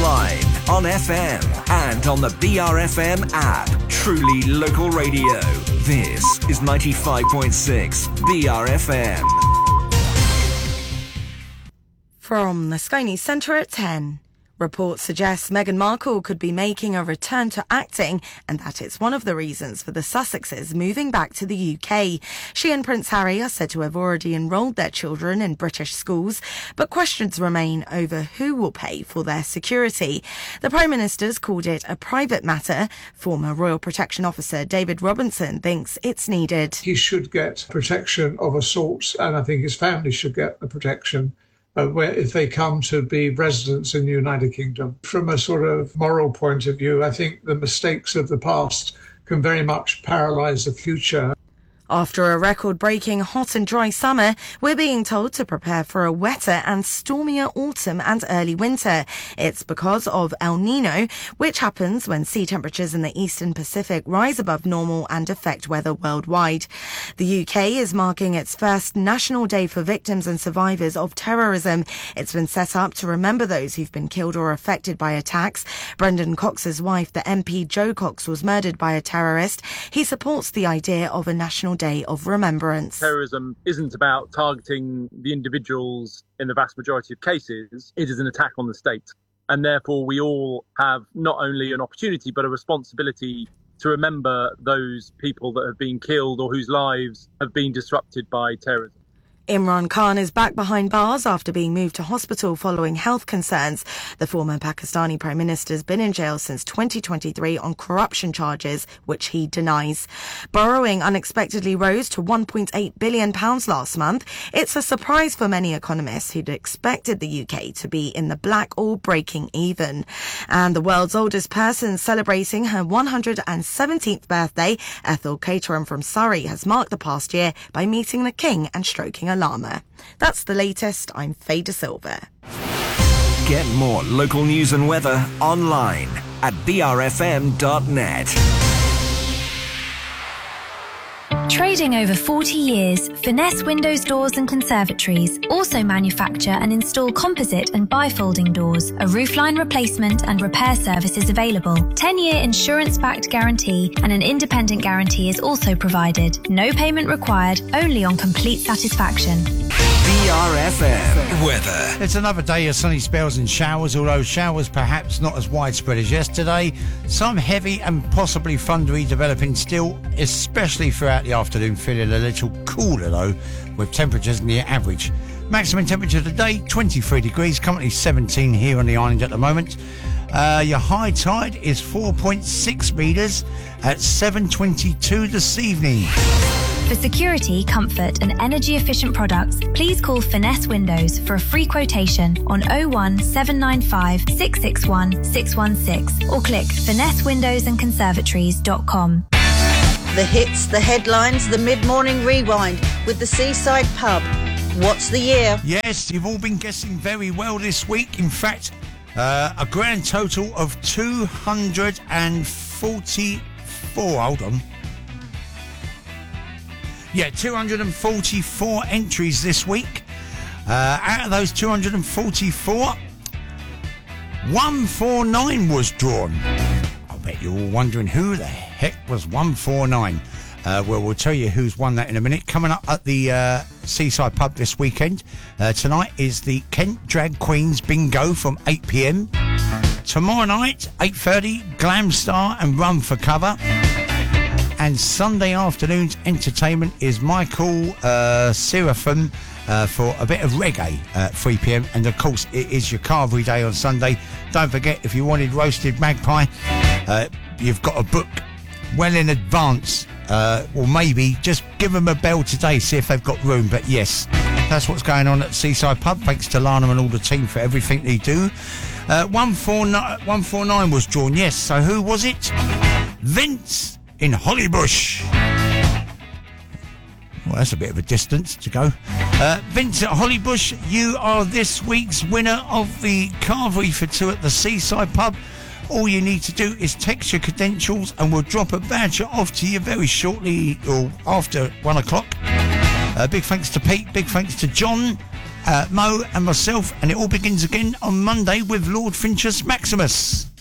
online, on FM, and on the BRFM app. Truly local radio. This is 95.6 BRFM. From the Sky News Centre at 10. Reports suggest Meghan Markle could be making a return to acting, and that it's one of the reasons for the Sussexes moving back to the UK. She and Prince Harry are said to have already enrolled their children in British schools, but questions remain over who will pay for their security. The Prime Minister's called it a private matter. Former Royal Protection Officer David Robinson thinks it's needed. He should get protection of a sort, and I think his family should get the protection if they come to be residents in the United Kingdom. From a sort of moral point of view, I think the mistakes of the past can very much paralyse the future. After a record-breaking hot and dry summer, we're being told to prepare for a wetter and stormier autumn and early winter. It's because of El Nino, which happens when sea temperatures in the eastern Pacific rise above normal and affect weather worldwide. The UK is marking its first National Day for Victims and Survivors of Terrorism. It's been set up to remember those who've been killed or affected by attacks. Brendan Cox's wife, the MP Jo Cox, was murdered by a terrorist. He supports the idea of a National Day of Remembrance. Terrorism isn't about targeting the individuals in the vast majority of cases. It is an attack on the state. And therefore, we all have not only an opportunity, but a responsibility to remember those people that have been killed or whose lives have been disrupted by terrorism. Imran Khan is back behind bars after being moved to hospital following health concerns. The former Pakistani Prime Minister has been in jail since 2023 on corruption charges, which he denies. Borrowing unexpectedly rose to £1.8 billion last month. It's a surprise for many economists who'd expected the UK to be in the black or breaking even. And the world's oldest person celebrating her 117th birthday, Ethel Caterham from Surrey, has marked the past year by meeting the King and stroking a llama. That's the latest. I'm Faye De Silva. Get more local news and weather online at brfm.net. Trading over 40 years, Finesse Windows, Doors and Conservatories also manufacture and install composite and bifolding doors. A roofline replacement and repair service is available. 10-year insurance-backed guarantee and an independent guarantee is also provided. No payment required, only on complete satisfaction. BRFM weather. It's another day of sunny spells and showers, although showers perhaps not as widespread as yesterday. Some heavy and possibly thundery developing still, especially throughout the afternoon, feeling a little cooler though, with temperatures near average. Maximum temperature today, 23 degrees, currently 17 here on the island at the moment. Your high tide is 4.6 metres at 7:22 this evening. For security, comfort and energy-efficient products, please call Finesse Windows for a free quotation on 01795 661 616 or click finessewindowsandconservatories.com. The hits, the headlines, the mid-morning rewind with the Seaside Pub. What's the year? Yes, you've all been guessing very well this week. In fact, a grand total of 244. Hold on. Yeah, 244 entries this week. Out of those 244, 149 was drawn. I bet you're all wondering who the heck was 149. Well, we'll tell you who's won that in a minute. Coming up at the Seaside Pub this weekend, tonight is the Kent Drag Queens Bingo from 8 p.m. Tomorrow night, 8:30, Glam Star and Run for Cover. And Sunday afternoon's entertainment is Michael Seraphim for a bit of reggae at 3 p.m. And of course, it is your Carvery Day on Sunday. Don't forget, if you wanted roasted magpie, you've got to book well in advance. Or maybe just give them a bell today, see if they've got room. But yes, that's what's going on at Seaside Pub. Thanks to Lana and all the team for everything they do. 149 was drawn, yes. So who was it? Vince in Hollybush. Well, that's a bit of a distance to go. Vince at Hollybush, you are this week's winner of the Carvery for two at the Seaside Pub. All you need to do is text your credentials and we'll drop a voucher off to you very shortly or after 1 o'clock. Big thanks to Pete, big thanks to John. Mo and myself, and it all begins again on Monday with Lord Finch's Maximus.